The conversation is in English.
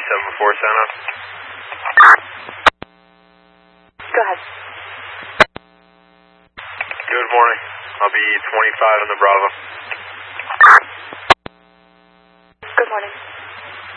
74 Santa. Go ahead. Good morning. I'll be 25 on the Bravo.